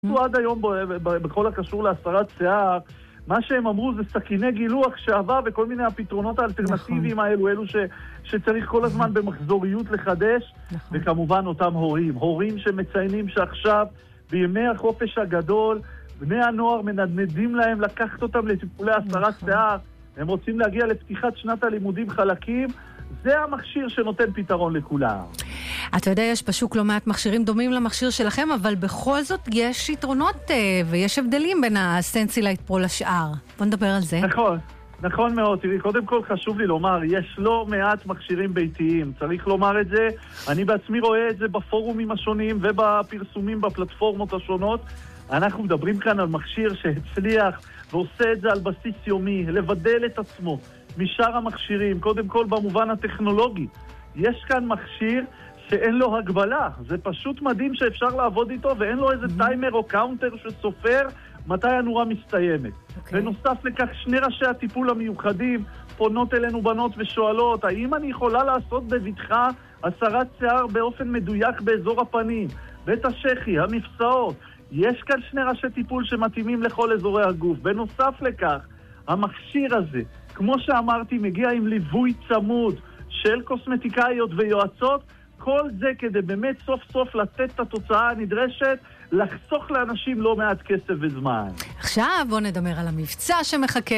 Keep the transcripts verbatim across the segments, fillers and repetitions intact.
עד היום בכל הקשור להסרת שיער, מה שהם אמרו זה סכיני גילוח שעבה וכל מיני הפתרונות האלטרנטיביים האלו, אלו ש, שצריך כל הזמן במחזוריות לחדש, וכמובן אותם הורים, הורים שמציינים שעכשיו בימי החופש הגדול, בני הנוער מנדנדים להם לקחת אותם לטיפולי הסרת שיער, הם רוצים להגיע לפתיחת שנת הלימודים חלקים, זה המכשיר שנותן פתרון לכולם. אתה יודע, יש בשוק לא מעט מכשירים דומים למכשיר שלכם, אבל בכל זאת יש יתרונות ויש הבדלים בין הסנסילייט פרו לשאר. בוא נדבר על זה. נכון, נכון מאוד. תראי, קודם כל חשוב לי לומר, יש לא מעט מכשירים ביתיים. צריך לומר את זה. אני בעצמי רואה את זה בפורומים השונים ובפרסומים בפלטפורמות השונות. אנחנו מדברים כאן על מכשיר שהצליח ועושה את זה על בסיס יומי, לבדל את עצמו משאר המכשירים, קודם כל במובן הטכנולוגי. יש כאן מכשיר שאין לו הגבלה, זה פשוט מדהים שאפשר לעבוד איתו ואין לו איזה טיימר או קאונטר שסופר מתי הנורה מסתיימת. Okay. בנוסף לכך, שני ראשי הטיפול המיוחדים פונות אלינו בנות ושואלות, האם אני יכולה לעשות בבטחה הסרת שיער באופן מדויק באזור הפנים, בית השכי, המפסעות. יש כאן שני ראשי טיפול שמתאימים לכל אזורי הגוף. בנוסף לכך, המכשיר הזה, כמו שאמרתי, מגיע עם ליווי צמוד של קוסמטיקאיות ויועצות, כל זה כדי באמת סוף סוף לתת את התוצאה הנדרשת, לחסוך לאנשים לא מעט כסף וזמן. עכשיו בוא נדבר על המבצע שמחכה.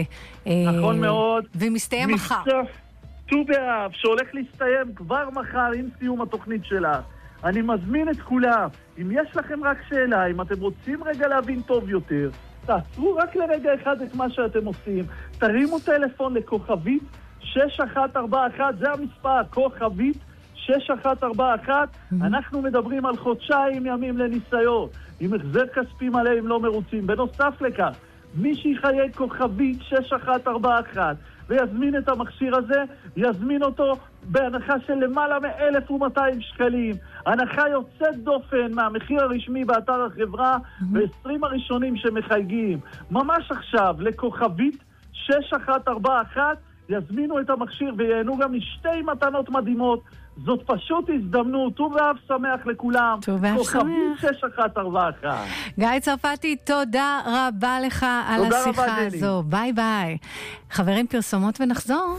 נכון מאוד. ומסתיים מחר. מבצע ט"ו באב שהולך להסתיים כבר מחר עם סיום התוכנית שלה. אני מזמין את כולם, אם יש לכם רק שאלה, אם אתם רוצים רגע להבין טוב יותר, תעצרו רק לרגע אחד את מה שאתם עושים, תרימו טלפון לכוכבית שש אחת ארבע אחת, זה המספר, כוכבית שש אחת ארבע אחת, אנחנו מדברים על חודשיים ימים לניסיון, עם החזר כספי מלא אם לא מרוצים. בנוסף לכך, מי שיחייג כוכבית שש אחת ארבע אחת ויזמין את המכשיר הזה, יזמין אותו בהנחה של למעלה מ-אלף ומאתיים שקלים. הנחה יוצאת דופן מהמחיר הרשמי באתר החברה ב-עשרים הראשונים שמחייגים. ממש עכשיו, לכוכבית שש אחת ארבע אחת, יזמינו את המכשיר ויהנו גם משתי מתנות מדהימות. זאת פשוט הזדמנות. ט"ו באב שמח לכולם. ט"ו באב שמח. כוכבית שש אחת ארבע אחת. גיא צרפתי, תודה רבה לך על השיחה הזו. ביי ביי. חברים, פרסומות ונחזור.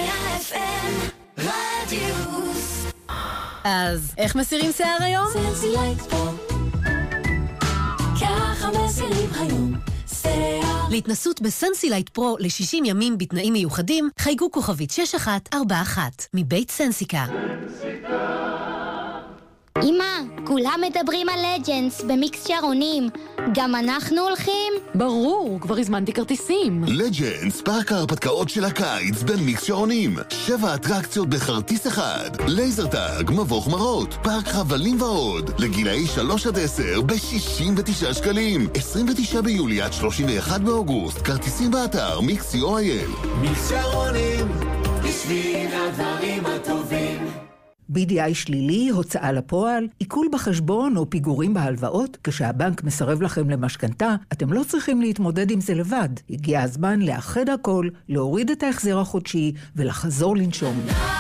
אז איך מסירים שיער היום? סנסילייט פרו, ככה מסירים היום שיער. להתנסות בסנסילייט פרו ל-שישים ימים בתנאים מיוחדים, חייגו כוכבית שש אחת ארבע אחת מבית סנסיקה. אמא, כולם מדברים על לג'נדס במיקס שערונים. גם אנחנו הולכים? ברור, כבר הזמנתי כרטיסים. לג'נדס, פארק ההרפתקאות של הקיץ במיקס שערונים. שבע אטרקציות בכרטיס אחד. לייזר טאג, מבוך מרות, פארק חבלים ועוד. לגילאי שלוש עד עשר ב-שישים ותשעה שקלים. עשרים ותשעה ביולי עד שלושים ואחד באוגוסט. כרטיסים באתר מיקס סי או איי אל. מיקס שערונים, בשביל הדברים הטובים. בי די איי שלילי, הוצאה לפועל, עיכול בחשבון או פיגורים בהלוואות, כשהבנק מסרב לכם למשכנתה, אתם לא צריכים להתמודד עם זה לבד. הגיע הזמן לאחד הכל, להוריד את ההחזר החודשי ולחזור לנשום.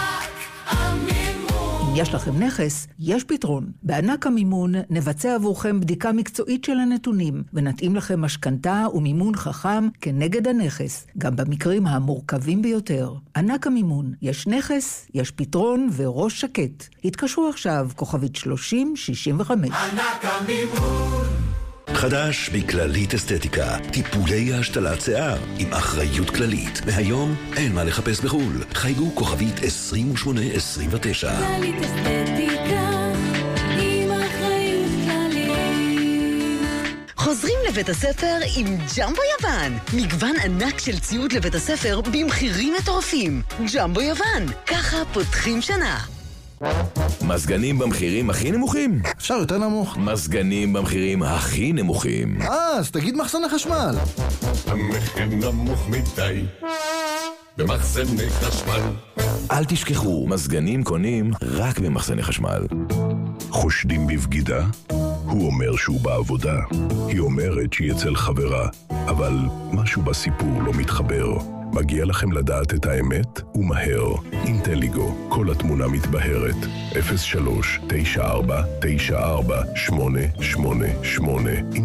אם יש לכם נכס, יש פתרון. בענק המימון נבצע עבורכם בדיקה מקצועית של הנתונים, ונתאים לכם משכנתה ומימון חכם כנגד הנכס, גם במקרים המורכבים ביותר. ענק המימון, יש נכס, יש פתרון וראש שקט. התקשרו עכשיו, כוכבית שלושים שישים וחמש. ענק המימון. חדש מכללית אסתטיקה, טיפולי השתלת שיער עם אחריות כללית. מהיום אין מה לחפש בחול. חייגו כוכבית עשרים ושמונה עשרים ותשע. כללית אסתטיקה עם אחריות כללית. חוזרים לבית הספר עם ג'מבו יוון. מגוון ענק של ציוד לבית הספר במחירים מטורפים. ג'מבו יוון, ככה פותחים שנה. מזגנים במחירים הכי נמוכים? אפשר יותר נמוך. מזגנים במחירים הכי נמוכים. אה, אז תגיד מחסני חשמל. המחיר נמוך מדי במחסני חשמל. אל תשכחו, מזגנים קונים רק במחסני חשמל. חושדים בבגידה? הוא אומר שהוא בעבודה. היא אומרת שהיא אצל חברה, אבל משהו בסיפור לא מתחבר. מגיע לכם לדעת את האמת ומהר. אינטליגו, כל התמונה מתבהרת. אפס שלוש תשע ארבע תשע ארבע שמונה שמונה שמונה